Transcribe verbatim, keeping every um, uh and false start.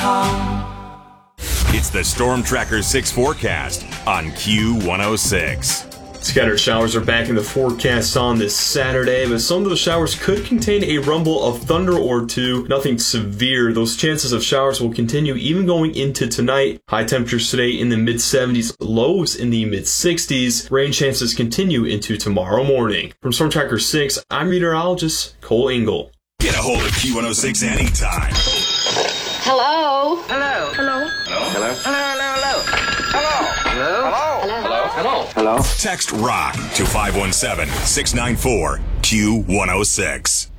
com. It's the Storm Tracker six forecast on Q one oh six. Scattered showers are back in the forecast on this Saturday, but some of those showers could contain a rumble of thunder or two. Nothing severe. Those chances of showers will continue even going into tonight. High temperatures today in the mid seventies, lows in the mid sixties. Rain chances continue into tomorrow morning. From Storm Tracker six, I'm meteorologist Cole Engel. Get a hold of Q one oh six anytime. Hello? Hello? Hello? Hello? Hello? Hello, hello, hello. Hello? Hello? Hello? Hello? Hello? Text ROCK to five one seven, six nine four, Q one oh six.